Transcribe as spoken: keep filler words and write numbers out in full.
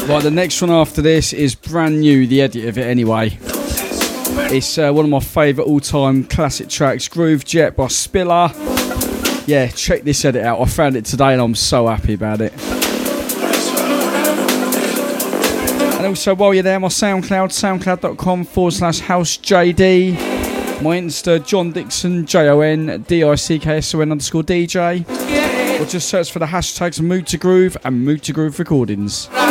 Right, the next one after this is brand new, the edit of it anyway. It's uh, one of my favourite all-time classic tracks, Groove Jet by Spiller. Yeah, check this edit out. I found it today and I'm so happy about it. And also, while you're there, my SoundCloud, soundcloud.com forward slash housejd. My Insta, John Dixon, J O N D I C K S O N underscore D J. Or just search for the hashtags Mood to Groove and Mood to Groove Recordings.